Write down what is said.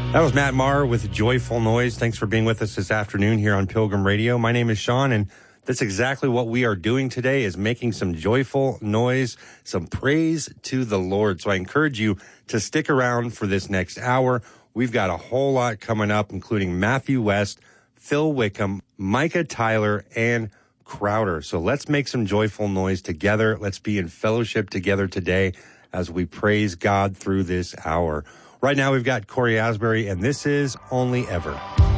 That was Matt Maher with Joyful Noise. Thanks for being with us this afternoon here on Pilgrim Radio. My name is Sean, and that's exactly what we are doing today, is making some joyful noise, some praise to the Lord. So I encourage you to stick around for this next hour. We've got a whole lot coming up, including Matthew West, Phil Wickham, Micah Tyler, and Crowder. So let's make some joyful noise together. Let's be in fellowship together today as we praise God through this hour. Right now, we've got Corey Asbury, and this is Only Ever.